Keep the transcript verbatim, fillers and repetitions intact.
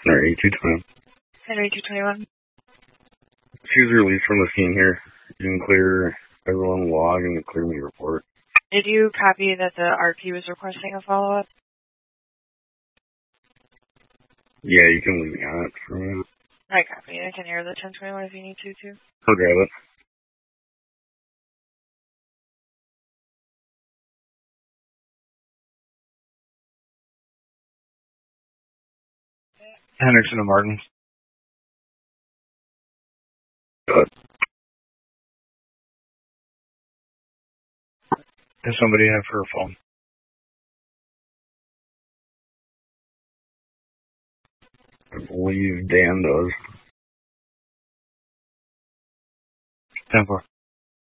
Alright, two twenty. Henry two twenty-one. She was released from the scene here. You can clear everyone log and clear me report. Did you copy that the R P was requesting a follow-up? Yeah, you can leave me on it for a minute. I copy. I can hear the ten twenty-one if you need to, too. I'll grab it. Henderson and Martin. Good. Does somebody have her phone? I believe Dan does. ten four.